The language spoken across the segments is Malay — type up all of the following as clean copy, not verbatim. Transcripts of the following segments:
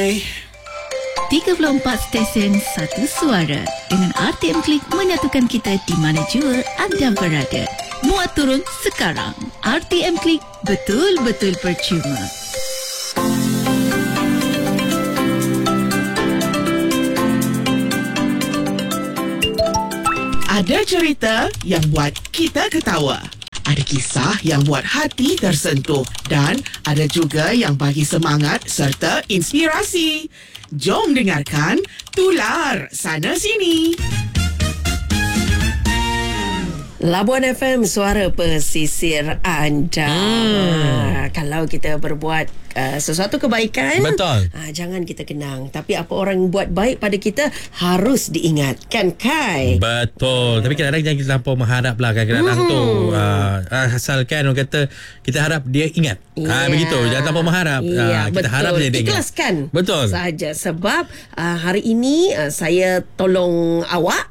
Hai. 34 stesen, satu suara. Dengan RTM Klik menyatukan kita di mana jua anda berada. Muat turun sekarang. RTM Klik, betul-betul percuma. Ada cerita yang buat kita ketawa. Ada kisah yang buat hati tersentuh. Dan ada juga yang bagi semangat serta inspirasi. Jom dengarkan Tular Sana Sini. Labuan FM, suara pesisir anda. Kalau kita berbuat sesuatu kebaikan, betul, jangan kita kenang. Tapi apa orang buat baik pada kita harus diingatkan, Kai. Betul. Tapi kadang-kadang jangan kita terlampau mengharap lah kadang-kadang tu. Asalkan orang kata kita harap dia ingat. Begitu. Jangan terlampau mengharap. Kita betul. harap je dia ikhlaskan. Ingat. Betul. Sahaja. Sebab hari ini saya tolong awak.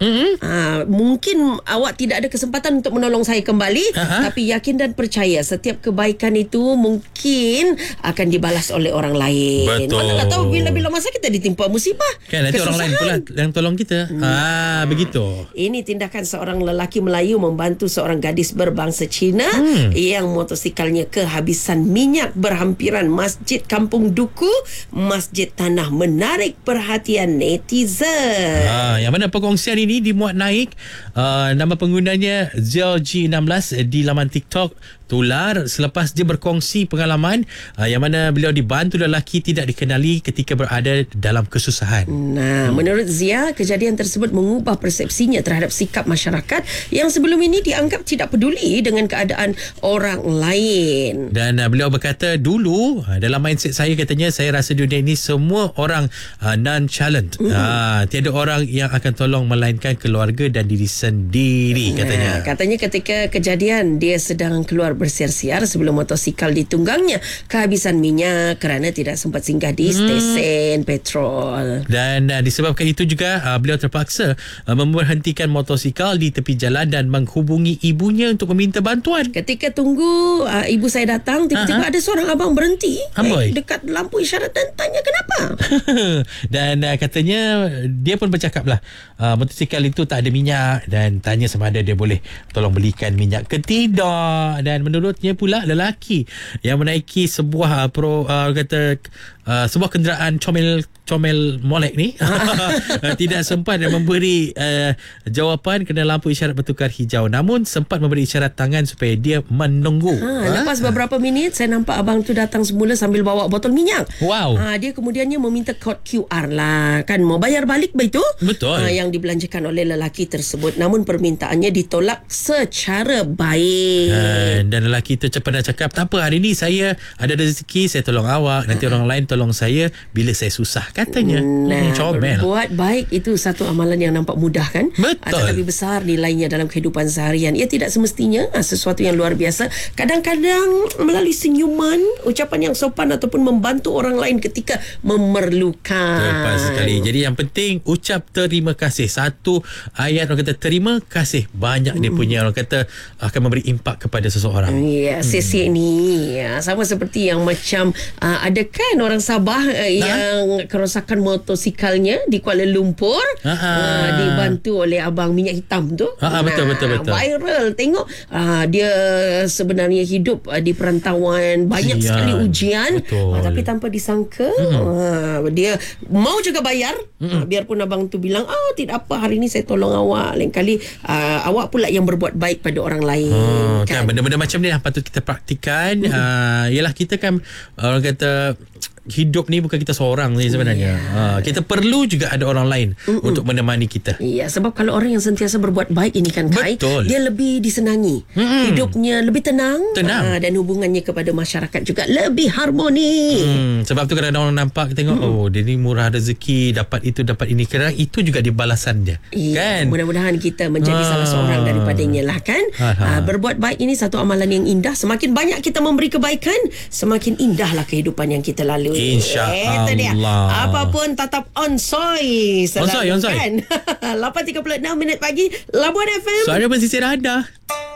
Mungkin awak tidak ada kesempatan untuk menolong saya kembali. Tapi yakin dan percaya setiap kebaikan itu mungkin akan dibalas oleh orang lain. Betul. Mana nak tahu bila-bila masa kita ditimpa musibah, kan nanti orang lain pula yang tolong kita. Begitu. Ini tindakan seorang lelaki Melayu membantu seorang gadis berbangsa Cina yang motosikalnya kehabisan minyak berhampiran Masjid Kampung Duku, Masjid Tanah, menarik perhatian netizen. Yang mana perkongsian ini dimuat naik nama penggunanya ZeoG16 di laman TikTok Tular selepas dia berkongsi pengalaman yang mana beliau dibantu lelaki tidak dikenali ketika berada dalam kesusahan. Menurut Zia, kejadian tersebut mengubah persepsinya terhadap sikap masyarakat yang sebelum ini dianggap tidak peduli dengan keadaan orang lain. Dan beliau berkata, dulu dalam mindset saya, katanya, saya rasa dunia ini semua orang nonchalant. Tiada orang yang akan tolong melainkan keluarga dan diri sendiri, katanya. Katanya ketika kejadian dia sedang keluar bersiar-siar sebelum motosikal ditunggangnya kehabisan minyak kerana tidak sempat singgah di stesen petrol. Dan disebabkan itu juga beliau terpaksa memberhentikan motosikal di tepi jalan dan menghubungi ibunya untuk meminta bantuan. Ketika tunggu ibu saya datang, tiba-tiba ada seorang abang berhenti dekat lampu isyarat dan tanya kenapa. Dan katanya dia pun bercakaplah motosikal itu tak ada minyak dan tanya sama ada dia boleh tolong belikan minyak ke tidak. Dan menurutnya pula lelaki yang menaiki sebuah sebuah kenderaan comel molek ni tidak sempat memberi jawapan kerana lampu isyarat bertukar hijau, namun sempat memberi isyarat tangan supaya dia menunggu. Lepas beberapa minit saya nampak abang tu datang semula sambil bawa botol minyak. Wow. Dia kemudiannya meminta kod QR lah, kan mau bayar balik begitu. Betul. Yang dibelanjakan oleh lelaki tersebut, namun permintaannya ditolak secara baik. Dan lelaki tu cepat dah cakap, tak apa, hari ni saya ada rezeki, saya tolong awak, nanti orang lain tolong saya bila saya susah, katanya. Comel. Buat baik itu satu amalan yang nampak mudah, kan? Betul. Tetapi besar nilainya dalam kehidupan seharian. Ia tidak semestinya sesuatu yang luar biasa. Kadang-kadang melalui senyuman, ucapan yang sopan ataupun membantu orang lain ketika memerlukan. Tepat sekali. Jadi yang penting ucap terima kasih. Satu ayat orang kata terima kasih banyak dia punya, orang kata akan memberi impak kepada seseorang. Sesi ni sama seperti yang macam ada kan orang Sabah yang kerosakan motosikalnya di Kuala Lumpur, dibantu oleh abang minyak hitam tu. Betul. Viral. Tengok dia sebenarnya hidup di perantauan, banyak sekali ujian, tapi tanpa disangka dia mau juga bayar. Biarpun abang tu bilang tidak apa, hari ni saya tolong awak, lain kali awak pula yang berbuat baik pada orang lain. Kan benda-benda macam ni yang patut kita praktikan. Yalah, kita kan orang kata hidup ni bukan kita seorang ni sebenarnya. Kita perlu juga ada orang lain untuk menemani kita. Sebab kalau orang yang sentiasa berbuat baik ini kan, Kai, dia lebih disenangi. Hidupnya lebih tenang. Dan hubungannya kepada masyarakat juga lebih harmoni. Sebab tu kadang-kadang orang nampak, tengok dia ni murah rezeki, dapat itu dapat ini, kerana itu juga di balasan dia. Kan? Mudah-mudahan kita menjadi salah seorang daripadanya lah, kan. Berbuat baik ini satu amalan yang indah. Semakin banyak kita memberi kebaikan, semakin indahlah kehidupan yang kita lalui. InsyaAllah. Itu dia. Apapun tetap on-soy selalu, on-soy. kan. 8.36 minit pagi, Labuan FM, Suara pesisir anda.